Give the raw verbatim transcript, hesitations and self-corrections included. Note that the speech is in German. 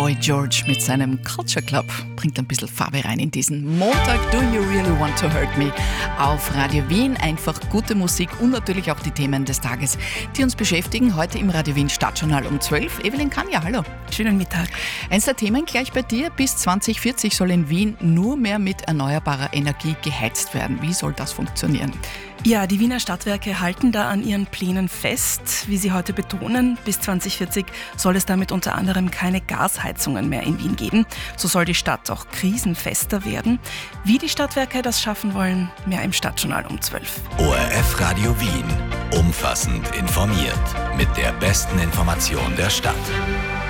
Boy George mit seinem Culture Club bringt ein bisschen Farbe rein in diesen Montag. Do You Really Want to Hurt Me? Auf Radio Wien. Einfach gute Musik und natürlich auch die Themen des Tages, die uns beschäftigen. Heute im Radio Wien Stadtjournal um zwölf. Evelyn Kanja, hallo. Schönen Mittag. Eins der Themen gleich bei dir. Bis zwanzig vierzig soll in Wien nur mehr mit erneuerbarer Energie geheizt werden. Wie soll das funktionieren? Ja, die Wiener Stadtwerke halten da an ihren Plänen fest. Wie sie heute betonen, bis zwanzig vierzig soll es damit unter anderem keine Gasheizungen mehr in Wien geben. So soll die Stadt auch krisenfester werden. Wie die Stadtwerke das schaffen wollen, mehr im Stadtjournal um zwölf. O R F Radio Wien. Umfassend informiert. Mit der besten Information der Stadt.